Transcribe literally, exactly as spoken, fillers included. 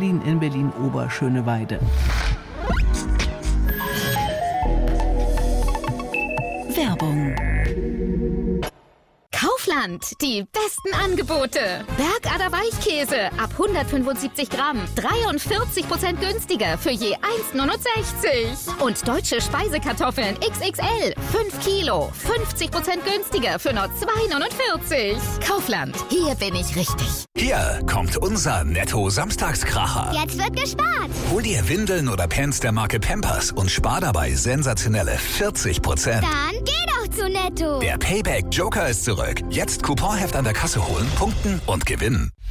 Berlin in Berlin-Oberschöneweide. Werbung. Kaufland, die besten Angebote. Bergader Weichkäse ab hundertfünfundsiebzig Gramm, dreiundvierzig Prozent günstiger für je eins Komma neunundsechzig. Und deutsche Speisekartoffeln X X L, fünf Kilo, fünfzig Prozent günstiger für nur zwei Komma neunundvierzig. Kaufland, hier bin ich richtig. Hier kommt unser Netto-Samstagskracher. Jetzt wird gespart. Hol dir Windeln oder Pants der Marke Pampers und spar dabei sensationelle vierzig Prozent. Dann geh doch zu Netto. Der Payback Joker ist zurück. Jetzt Couponheft an der Kasse holen, punkten und gewinnen.